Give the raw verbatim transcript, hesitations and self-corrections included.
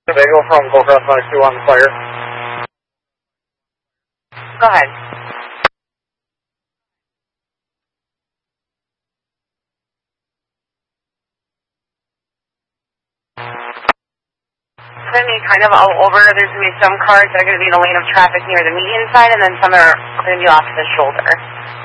Bagel from Gold Cross five two on fire. Go ahead. It's going to be kind of all over. There's going to be some cars that are going to be in the lane of traffic near the median side, and then some are going to be off the shoulder.